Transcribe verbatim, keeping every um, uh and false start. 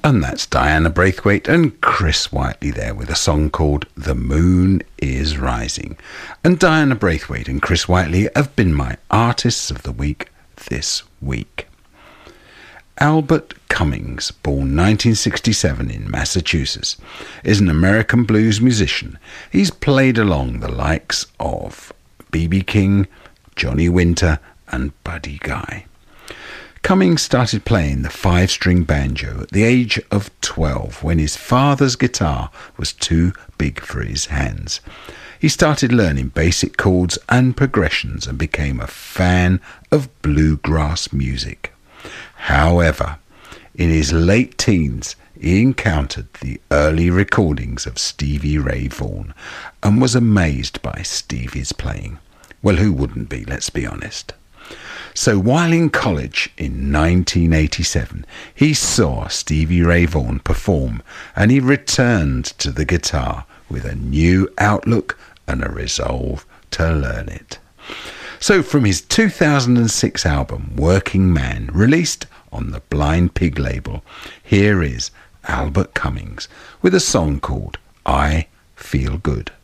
And that's Diana Braithwaite and Chris Whiteley there with a song called The Moon is Rising. And Diana Braithwaite and Chris Whiteley have been my Artists of the Week this week. Albert Cummings, born nineteen sixty-seven in Massachusetts, is an American blues musician. He's played along the likes of B B King, Johnny Winter and Buddy Guy. Cummings started playing the five-string banjo at the age of twelve when his father's guitar was too big for his hands. He started learning basic chords and progressions and became a fan of bluegrass music. However, in his late teens, he encountered the early recordings of Stevie Ray Vaughan and was amazed by Stevie's playing. Well, who wouldn't be, let's be honest. So while in college in nineteen eighty-seven, he saw Stevie Ray Vaughan perform and he returned to the guitar with a new outlook and a resolve to learn it. So from his two thousand six album Working Man, released on the Blind Pig label, here is Albert Cummings with a song called I Feel Good.